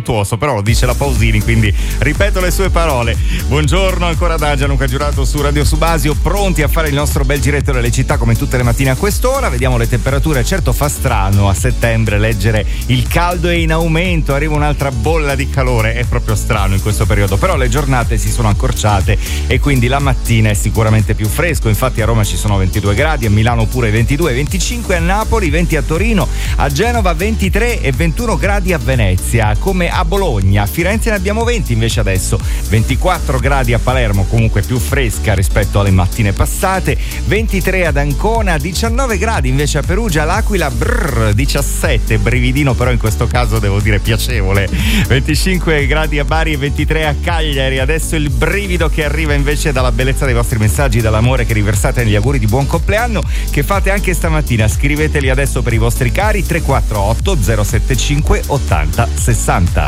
sontuoso, però lo dice la Pausini, quindi ripeto le sue parole. Buongiorno ancora da Gianluca Giurato su Radio Subasio, pronti a fare il nostro bel giretto delle città come tutte le mattine a quest'ora. Vediamo le temperature. Certo fa strano a settembre leggere il caldo è in aumento, arriva un'altra bolla di calore, è proprio strano in questo periodo, però le giornate si sono accorciate e quindi la mattina è sicuramente più fresco. Infatti a Roma ci sono 22 gradi, a Milano pure 22, 25 a Napoli, 20 a Torino, a Genova 23 e 21 gradi a Venezia, come a Bologna. A Firenze ne abbiamo 20 invece adesso, 24 gradi a Palermo, comunque più fresca rispetto alle mattine passate, 23 ad Ancona, 19 gradi invece a Perugia, l'Aquila 17, brividino però in questo caso devo dire piacevole, 25 gradi a Bari e 23 a Cagliari. Adesso il brivido che arriva invece dalla bellezza dei vostri messaggi, dall'amore che riversate negli auguri di buon compleanno che fate anche stamattina. Scriveteli adesso per i vostri cari, 348 075 80 60.